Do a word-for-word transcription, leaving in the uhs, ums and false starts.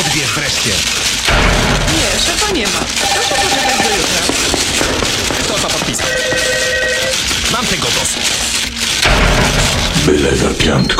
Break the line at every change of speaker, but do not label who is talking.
Odbierz wreszcie.
Nie, szefa nie ma. Proszę poczekać do jutra.
To co podpisał. Mam tego dosyć.
Byle za piątką.